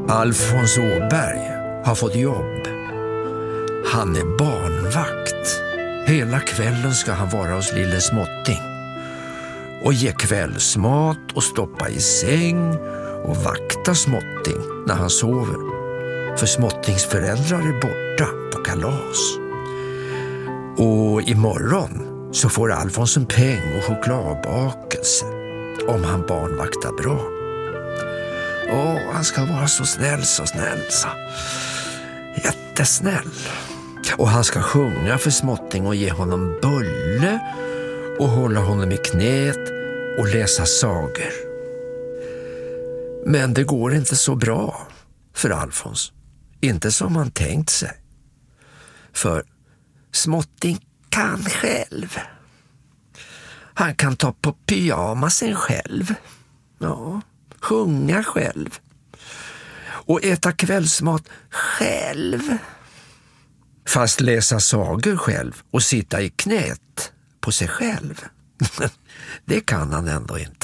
Alfons Åberg har fått jobb. Han är barnvakt. Hela kvällen ska han vara hos lille Småtting och ge kvällsmat och stoppa i säng och vakta Småtting när han sover. För Småttings föräldrar är borta på kalas. Och imorgon så får Alfons en peng och chokladbakelse om han barnvaktar bra. Han ska vara så snäll. Jättesnäll. Och han ska sjunga för Småtting och ge honom bulle och hålla honom i knät och läsa sagor. Men det går inte så bra för Alfons. Inte som han tänkt sig. För Småtting kan själv. Han kan ta på pyjamasen själv. Ja, sjunga själv. Och äta kvällsmat själv. Fast läsa sagor själv och sitta i knät på sig själv. Det kan han ändå inte.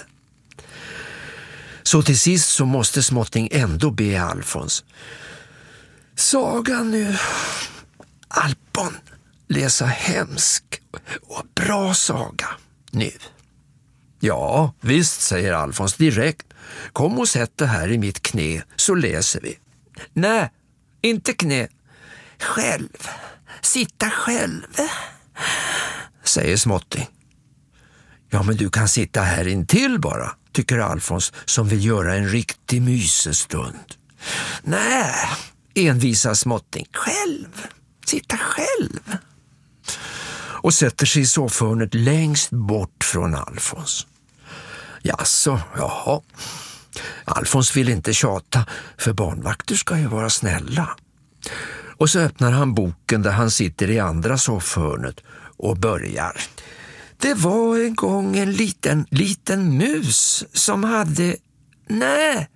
Så till sist så måste Småtting ändå be Alfons. Sagan nu, Alpon, läsa hemsk och bra saga nu. Ja, visst, säger Alfons direkt. Kom och sätt det här i mitt knä så läser vi. Nej, inte knä. Själv. Sitta själv, säger Småtting. Ja, men du kan sitta här intill bara, tycker Alfons som vill göra en riktig mysestund. Nej, envisar Småtting. Själv. Sitta själv. Och sätter sig i soffhörnet längst bort från Alfons. Jaså, jaha. Alfons vill inte tjata, för barnvakter ska ju vara snälla. Och så öppnar han boken där han sitter i andra soffhörnet och börjar. Det var en gång en liten mus som hade... Nej,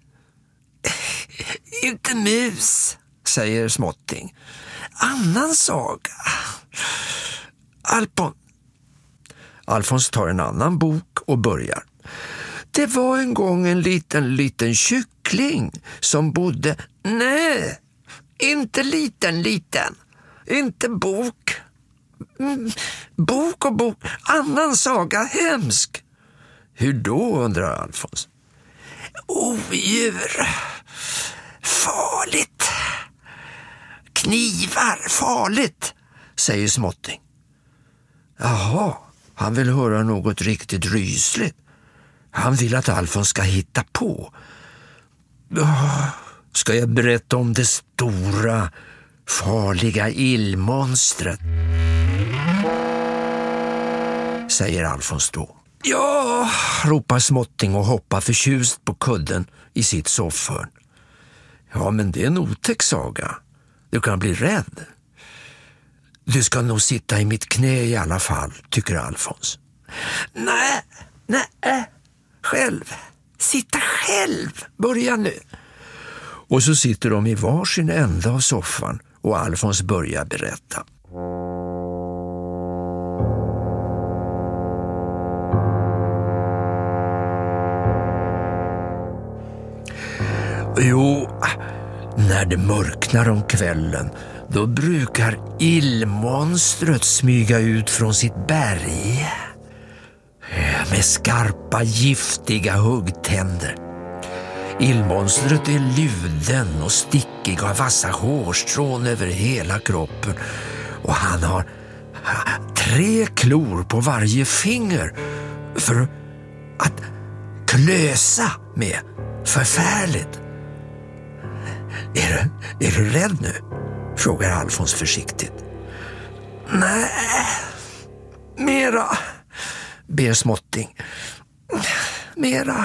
inte mus, säger Småtting. Annan saga. Alfons tar en annan bok och börjar. Det var en gång en liten kyckling som bodde... Nej, inte liten. Inte bok. Bok och bok. Annan saga, hemsk. Hur då, undrar Alfons. Odjur. Farligt. Knivar, farligt, säger Småtting. Jaha, han vill höra något riktigt rysligt. Han vill att Alfons ska hitta på. Ska jag berätta om det stora, farliga illmonstret? Säger Alfons då. Ja, ropar Småtting och hoppar förtjust på kudden i sitt soffhörn. Ja, men det är en otäck saga. Du kan bli rädd. Du ska nog sitta i mitt knä i alla fall, tycker Alfons. Nej, själv. Sitta själv. Börja nu. Och så sitter de i varsin ända av soffan och Alfons börjar berätta. Jo, när det mörknar om kvällen, då brukar illmonstret smyga ut från sitt berg med skarpa, giftiga huggtänder. Illmonstret är luden och stickig och har vassa hårstrån över hela kroppen. Och han har 3 klor på varje finger för att klösa med. Förfärligt. Är du rädd nu? Frågar Alfons försiktigt. Nej, mera, ber Småtting. Mera.